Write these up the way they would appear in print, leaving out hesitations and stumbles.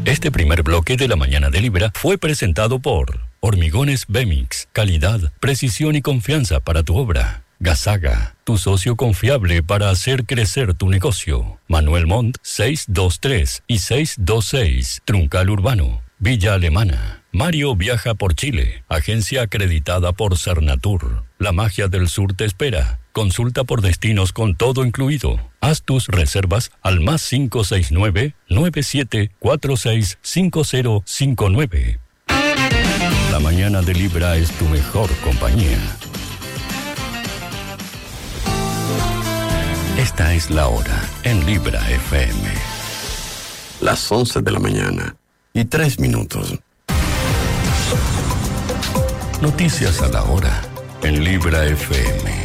Este primer bloque de la mañana de Libra fue presentado por Hormigones Bemix, calidad, precisión y confianza para tu obra. Gasaga, tu socio confiable para hacer crecer tu negocio. Manuel Montt 623 y 626, Truncal Urbano, Villa Alemana. Mario viaja por Chile, agencia acreditada por Cernatur. La magia del sur te espera. Consulta por destinos con todo incluido. Haz tus reservas al más 569-9746-5059. La mañana de Libra es tu mejor compañía. Esta es la hora en Libra FM. Las 11 de la mañana y 3 minutos. Noticias a la hora en Libra FM.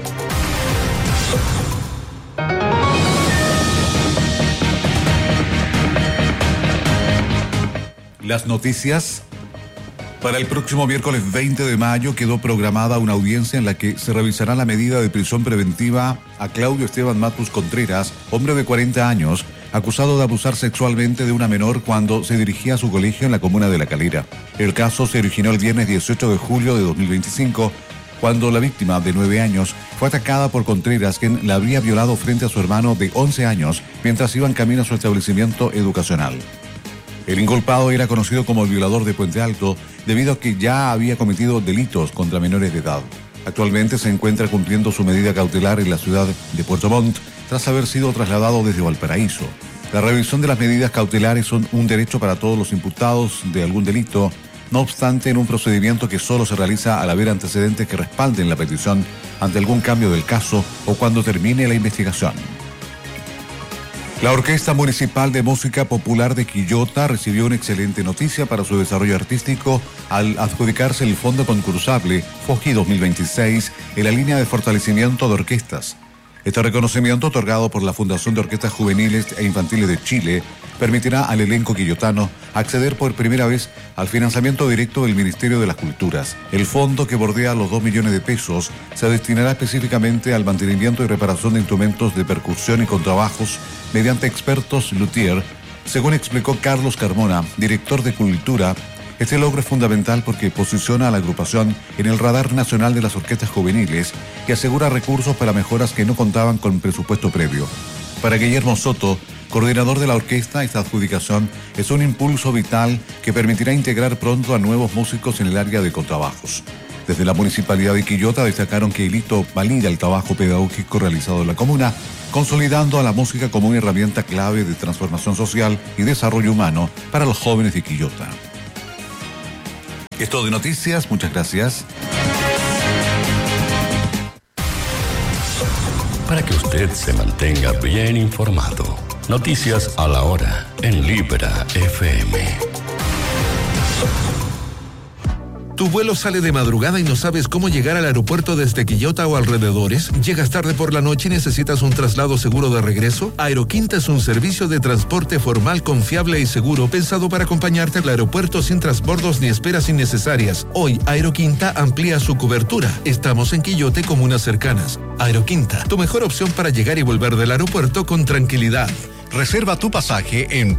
Las noticias. Para el próximo miércoles 20 de mayo quedó programada una audiencia en la que se revisará la medida de prisión preventiva a Claudio Esteban Matus Contreras, hombre de 40 años, acusado de abusar sexualmente de una menor cuando se dirigía a su colegio en la comuna de La Calera. El caso se originó el viernes 18 de julio de 2025, cuando la víctima, de 9 años, fue atacada por Contreras, quien la habría violado frente a su hermano de 11 años mientras iban camino a su establecimiento educacional. El inculpado era conocido como el violador de Puente Alto debido a que ya había cometido delitos contra menores de edad. Actualmente se encuentra cumpliendo su medida cautelar en la ciudad de Puerto Montt tras haber sido trasladado desde Valparaíso. La revisión de las medidas cautelares son un derecho para todos los imputados de algún delito, no obstante en un procedimiento que solo se realiza al haber antecedentes que respalden la petición ante algún cambio del caso o cuando termine la investigación. La Orquesta Municipal de Música Popular de Quillota recibió una excelente noticia para su desarrollo artístico al adjudicarse el fondo concursable FOGI 2026 en la línea de fortalecimiento de orquestas. Este reconocimiento, otorgado por la Fundación de Orquestas Juveniles e Infantiles de Chile, permitirá al elenco quillotano acceder por primera vez al financiamiento directo del Ministerio de las Culturas. El fondo, que bordea los 2 millones de pesos, se destinará específicamente al mantenimiento y reparación de instrumentos de percusión y contrabajos mediante expertos luthier. Según explicó Carlos Carmona, director de Cultura, este logro es fundamental porque posiciona a la agrupación en el radar nacional de las orquestas juveniles y asegura recursos para mejoras que no contaban con presupuesto previo. Para Guillermo Soto, coordinador de la orquesta, esta adjudicación es un impulso vital que permitirá integrar pronto a nuevos músicos en el área de contrabajos. Desde la Municipalidad de Quillota destacaron que el hito valida el trabajo pedagógico realizado en la comuna, consolidando a la música como una herramienta clave de transformación social y desarrollo humano para los jóvenes de Quillota. Esto de noticias, muchas gracias. Para que usted se mantenga bien informado, noticias a la hora en Libra FM. ¿Tu vuelo sale de madrugada y no sabes cómo llegar al aeropuerto desde Quillota o alrededores? ¿Llegas tarde por la noche y necesitas un traslado seguro de regreso? Aeroquinta es un servicio de transporte formal, confiable y seguro pensado para acompañarte al aeropuerto sin transbordos ni esperas innecesarias. Hoy, Aeroquinta amplía su cobertura. Estamos en Quillota y comunas cercanas. Aeroquinta, tu mejor opción para llegar y volver del aeropuerto con tranquilidad. Reserva tu pasaje en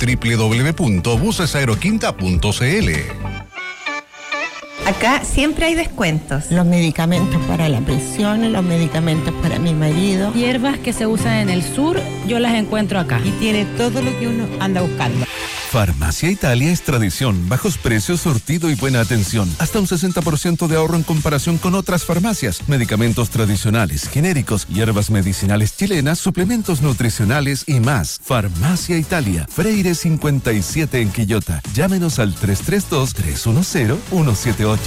www.busesaeroquinta.cl. Acá siempre hay descuentos. Los medicamentos para la presión, los medicamentos para mi marido. Hierbas que se usan en el sur, yo las encuentro acá. Y tiene todo lo que uno anda buscando. Farmacia Italia es tradición, bajos precios, surtido y buena atención. Hasta un 60% de ahorro en comparación con otras farmacias. Medicamentos tradicionales, genéricos, hierbas medicinales chilenas, suplementos nutricionales y más. Farmacia Italia, Freire 57 en Quillota. Llámenos al 332-310-178.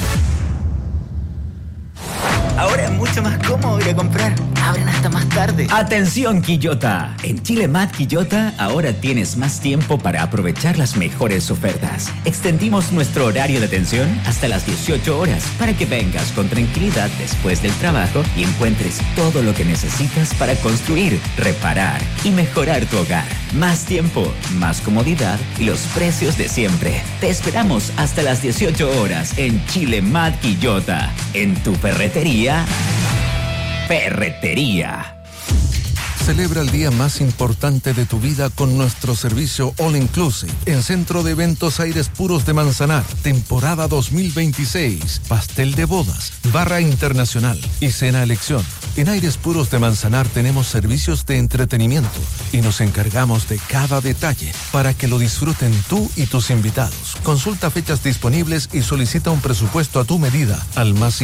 Ahora es mucho más cómodo ir a comprar. Abren hasta más tarde. ¡Atención, Quillota! En Chile Mat Quillota ahora tienes más tiempo para aprovechar las mejores ofertas. Extendimos nuestro horario de atención hasta las 18 horas para que vengas con tranquilidad después del trabajo y encuentres todo lo que necesitas para construir, reparar y mejorar tu hogar. Más tiempo, más comodidad y los precios de siempre. Te esperamos hasta las 18 horas en Chile Mat Quillota. En tu ferretería. Celebra el día más importante de tu vida con nuestro servicio All Inclusive en Centro de Eventos Aires Puros de Manzanar, temporada 2026, pastel de bodas, barra internacional y cena elección. En Aires Puros de Manzanar tenemos servicios de entretenimiento y nos encargamos de cada detalle para que lo disfruten tú y tus invitados. Consulta fechas disponibles y solicita un presupuesto a tu medida al más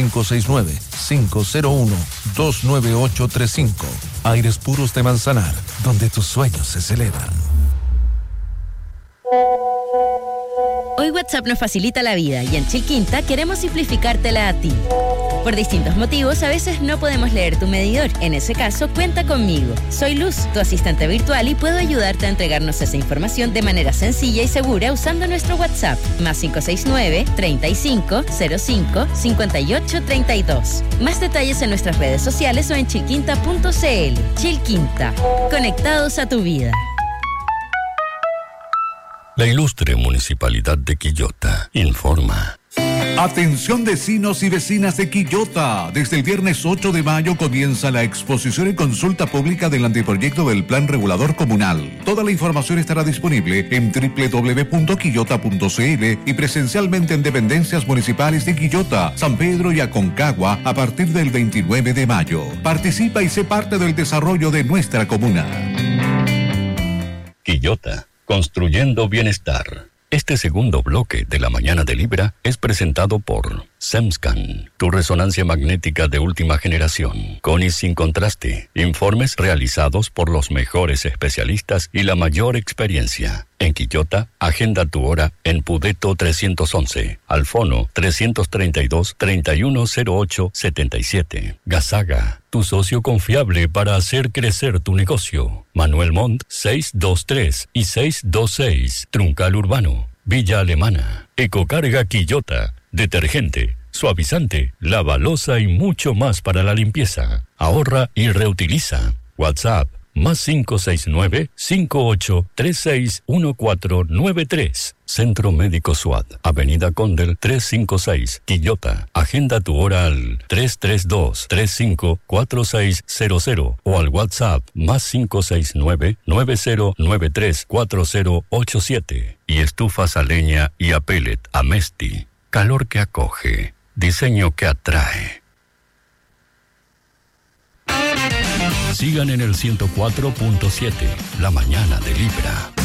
569-501-29835. Aires Puros de Manzanar, donde tus sueños se celebran. Hoy WhatsApp nos facilita la vida y en Chilquinta queremos simplificártela a ti. Por distintos motivos, a veces no podemos leer tu medidor. En ese caso, cuenta conmigo. Soy Luz, tu asistente virtual, y puedo ayudarte a entregarnos esa información de manera sencilla y segura usando nuestro WhatsApp. Más 569-3505-5832. Más detalles en nuestras redes sociales o en chilquinta.cl. Chilquinta. Conectados a tu vida. La ilustre Municipalidad de Quillota informa. Atención vecinos y vecinas de Quillota. Desde el viernes 8 de mayo comienza la exposición y consulta pública del anteproyecto del Plan Regulador Comunal. Toda la información estará disponible en www.quillota.cl y presencialmente en dependencias municipales de Quillota, San Pedro y Aconcagua a partir del 29 de mayo. Participa y sé parte del desarrollo de nuestra comuna. Quillota, construyendo bienestar. Este segundo bloque de la mañana de Libra es presentado por SEMSCAN, tu resonancia magnética de última generación, con y sin contraste. Informes realizados por los mejores especialistas y la mayor experiencia. En Quillota, agenda tu hora en Pudeto 311, al fono 332-3108-77. Gasaga, tu socio confiable para hacer crecer tu negocio. Manuel Montt 623 y 626, Truncal Urbano, Villa Alemana. Ecocarga Quillota, detergente, suavizante, lavalosa y mucho más para la limpieza. Ahorra y reutiliza. WhatsApp más 569-5836-1493. Centro Médico SWAT, Avenida Condel 356, Quillota. Agenda tu hora al 332-354600 o al WhatsApp más 569-9093-4087. Y estufas a leña y a pellet Amesti. Calor que acoge, diseño que atrae. Sigan en el 104.7, la mañana de Libra.